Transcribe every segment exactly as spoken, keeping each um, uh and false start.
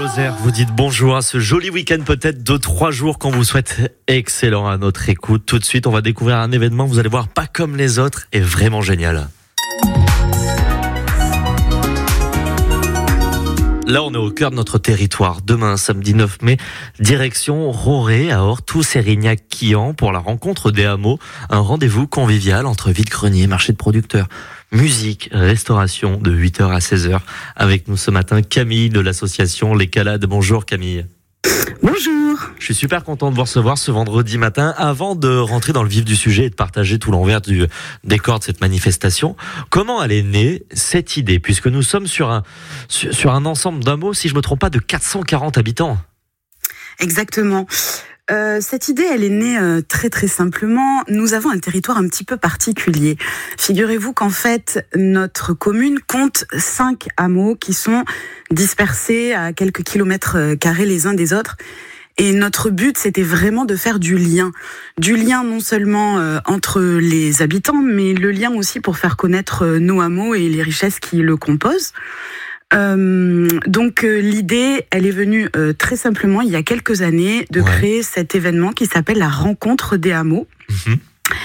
Lozère, vous dites bonjour à ce joli week-end peut-être de trois jours qu'on vous souhaite excellent à notre écoute. Tout de suite, on va découvrir un événement, vous allez voir, pas comme les autres et vraiment génial. Là, on est au cœur de notre territoire. Demain, samedi neuf mai, direction Roré à Orthou-Sérignac-Quillan pour la rencontre des hameaux. Un rendez-vous convivial entre vide-grenier, marché de producteurs, musique, restauration de huit heures à seize heures. Avec nous ce matin, Camille de l'association Les Calades. Bonjour Camille. Bonjour. Je suis super content de vous recevoir ce vendredi matin. Avant de rentrer dans le vif du sujet et de partager tout l'envers du décor de cette manifestation, comment elle est née cette idée? Puisque nous sommes sur un, sur, sur un ensemble d'hameaux, si je ne me trompe pas, de quatre cent quarante habitants. Exactement. Euh, cette idée, elle est née euh, très très simplement. Nous avons un territoire un petit peu particulier. Figurez-vous qu'en fait, notre commune compte cinq hameaux qui sont dispersés à quelques kilomètres carrés les uns des autres. Et notre but, c'était vraiment de faire du lien. Du lien non seulement euh, entre les habitants, mais le lien aussi pour faire connaître euh, nos hameaux et les richesses qui le composent. Euh, donc euh, l'idée, elle est venue euh, très simplement il y a quelques années de ouais. créer cet événement qui s'appelle la rencontre des hameaux. Mmh.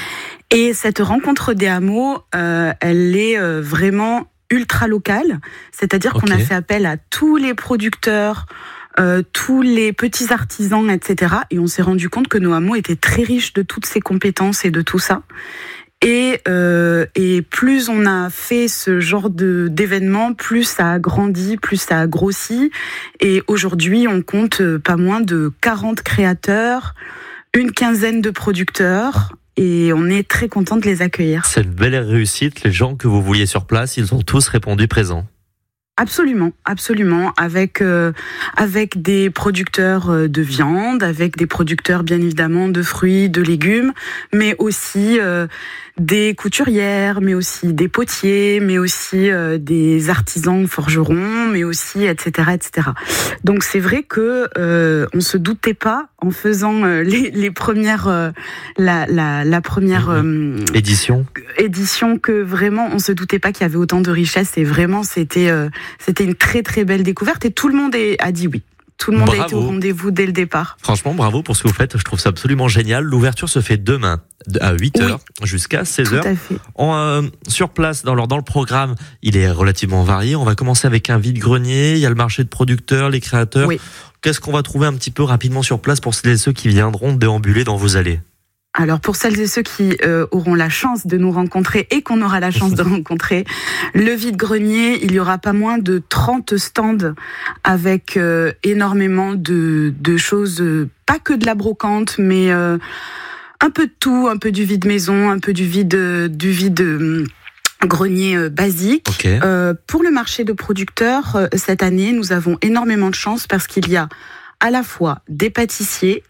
Et cette rencontre des hameaux, euh, elle est euh, vraiment ultra locale, c'est-à-dire okay. qu'on a fait appel à tous les producteurs, euh, tous les petits artisans, et cetera. Et on s'est rendu compte que nos hameaux étaient très riches de toutes ces compétences et de tout ça. Et, euh, et plus on a fait ce genre de, d'événements, plus ça a grandi, plus ça a grossi. Et aujourd'hui, on compte pas moins de quarante créateurs, une quinzaine de producteurs. Et on est très content de les accueillir. C'est une belle réussite. Les gens que vous vouliez sur place, ils ont tous répondu présents. Absolument, absolument, avec euh, avec des producteurs de viande, avec des producteurs bien évidemment de fruits, de légumes, mais aussi euh, des couturières, mais aussi des potiers, mais aussi euh, des artisans forgerons, mais aussi et cetera et cetera. Donc c'est vrai que euh, on se doutait pas en faisant euh, les les premières euh, la la la première euh, édition édition que vraiment on se doutait pas qu'il y avait autant de richesses et vraiment c'était euh, C'était une très très belle découverte et tout le monde est, a dit oui. Tout le monde bravo. A été au rendez-vous dès le départ. Franchement, bravo pour ce que vous faites. Je trouve ça absolument génial. L'ouverture se fait demain à huit heures oui. jusqu'à seize heures. Tout à fait. On, euh, sur place, dans, dans le programme, il est relativement varié. On va commencer avec un vide-grenier. Il y a le marché de producteurs, les créateurs. Oui. Qu'est-ce qu'on va trouver un petit peu rapidement sur place pour celles et ceux qui viendront déambuler dans vos allées? Alors pour celles et ceux qui euh, auront la chance de nous rencontrer et qu'on aura la chance de rencontrer, le vide-grenier, il y aura pas moins de trente stands avec euh, énormément de, de choses, euh, pas que de la brocante, mais euh, un peu de tout, un peu du vide-maison, un peu du vide, euh, du vide euh, grenier euh, basique. Okay. Euh, pour le marché de producteurs, euh, cette année, nous avons énormément de chance parce qu'il y a à la fois des pâtissiers,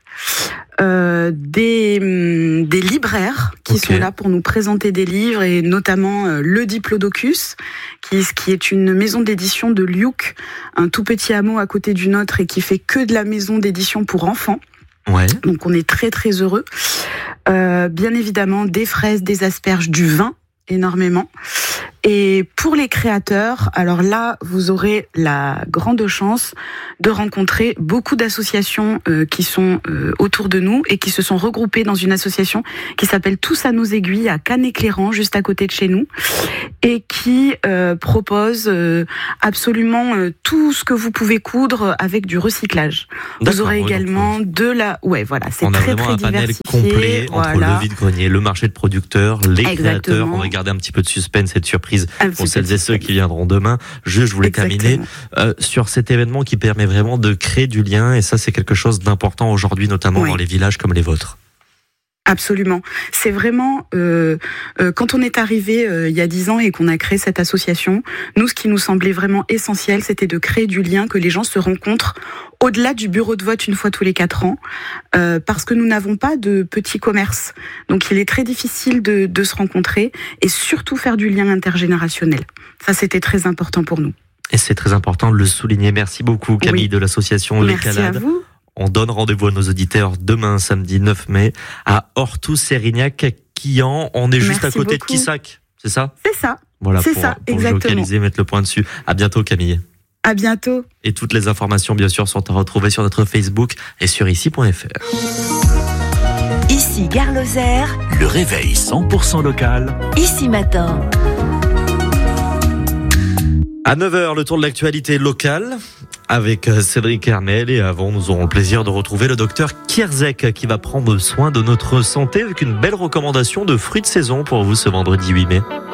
Euh, des, des libraires qui okay. sont là pour nous présenter des livres et notamment euh, le Diplodocus qui, qui est une maison d'édition de Liuc, un tout petit hameau à côté du nôtre et qui fait que de la maison d'édition pour enfants. Ouais. Donc on est très très heureux. Euh, bien évidemment des fraises, des asperges, du vin énormément. Et pour les créateurs, alors là, vous aurez la grande chance de rencontrer beaucoup d'associations euh, qui sont euh, autour de nous et qui se sont regroupées dans une association qui s'appelle Tous à nos aiguilles à Cannes-Éclairant, juste à côté de chez nous, et qui euh, propose euh, absolument euh, tout ce que vous pouvez coudre avec du recyclage. D'accord, vous aurez ouais, également de la... Ouais, voilà, c'est on très, a vraiment très un panel diversifié. complet entre voilà. le vide-grenier, le marché de producteurs, les Exactement. créateurs. On va garder un petit peu de suspense et de surprise Un pour celles et ceux qui viendront demain. Je, je voulais Exactement. terminer euh, sur cet événement qui permet vraiment de créer du lien et ça c'est quelque chose d'important aujourd'hui, notamment oui. dans les villages comme les vôtres. Absolument. C'est vraiment euh, euh, quand on est arrivé euh, il y a dix ans et qu'on a créé cette association, nous ce qui nous semblait vraiment essentiel, c'était de créer du lien, que les gens se rencontrent au-delà du bureau de vote une fois tous les quatre ans, euh, parce que nous n'avons pas de petits commerces. Donc il est très difficile de, de se rencontrer et surtout faire du lien intergénérationnel. Ça c'était très important pour nous. Et c'est très important de le souligner. Merci beaucoup Camille oui. de l'association Les Merci Calades. À vous. On donne rendez-vous à nos auditeurs demain, samedi neuf mai, à Orthou-Sérignac-Quillan. On est juste Merci à côté beaucoup. de Quissac, c'est ça? C'est ça. Voilà, c'est pour, ça, pour exactement. localiser, mettre le point dessus. À bientôt Camille. À bientôt. Et toutes les informations, bien sûr, sont à retrouver sur notre Facebook et sur ici point f r. Ici Gare Lozère. Le réveil cent pour cent local. Ici Matin. À neuf heures, le tour de l'actualité locale avec Cédric Hermel. Et avant, nous aurons le plaisir de retrouver le docteur Kierzek qui va prendre soin de notre santé avec une belle recommandation de fruits de saison pour vous ce vendredi huit mai.